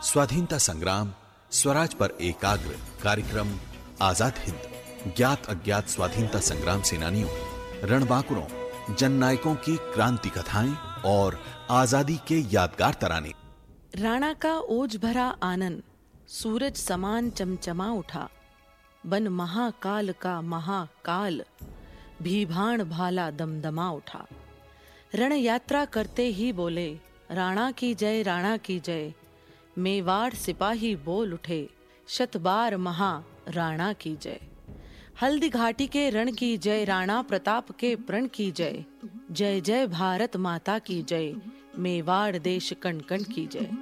स्वाधीनता संग्राम, स्वराज पर एकाग्र कार्यक्रम आजाद हिंद, ज्ञात अज्ञात स्वाधीनता संग्राम सेनानियों, रणबांकुरों, जननायकों की क्रांति कथाएं और आजादी के यादगार तराने। राणा का ओज भरा आनन सूरज समान चमचमा उठा, बन महाकाल का महाकाल भीभाण भाला दमदमा उठा। रण यात्रा करते ही बोले, राणा की जय, राणा की जय। मेवाड़ सिपाही बोल उठे, शतबार महा राणा की जय। हल्दी घाटी के रण की जय, राणा प्रताप के प्रण की जय। जय जय भारत माता की जय, मेवाड़ देश कण कण की जय।